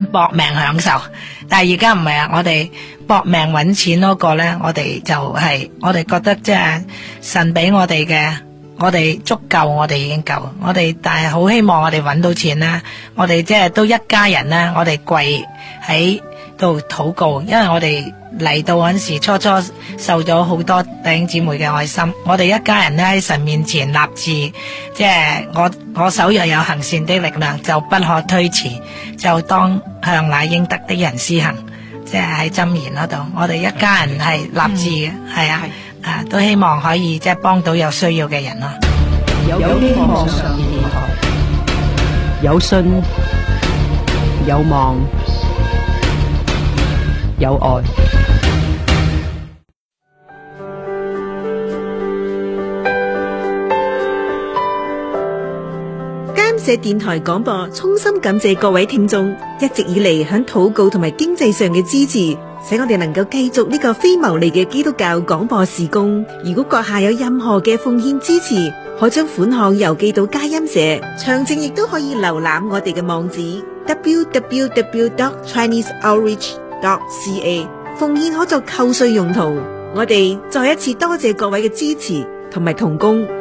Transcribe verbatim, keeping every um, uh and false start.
搏命享受。但係而家唔係啊，我哋搏命搵錢嗰個咧，我哋就係、是、我哋覺得即係神俾我哋嘅，我哋足夠，我哋已經夠。我哋但係好希望我哋搵到錢啦，我哋即係都一家人啦，我哋跪喺度禱告，因為我哋嚟到嗰陣時初初受咗好多弟兄姊妹嘅愛心，我哋一家人咧喺神面前立志，即係我我手若有行善的力量，就不可推辭，就當向那應得的人施行。即係喺箴言嗰度，我哋一家人係立志嘅，係、嗯、啊，啊都希望可以即係幫到有需要嘅人咯。 有希望上電台，有信，有望，有愛。 監社電台廣播衷心感謝各位聽眾一直以嚟響禱告同埋經濟上嘅支持，使我哋能夠繼續呢個非牟利嘅基督教廣播事工。如果閣下有任何嘅奉獻支持，可將款項郵寄到佳音社，詳情亦都可以瀏覽我哋嘅網址 double-u double-u double-u dot chinese outreach dot c a， 奉獻可作扣稅用途。我哋再一次多謝各位嘅支持同埋同工。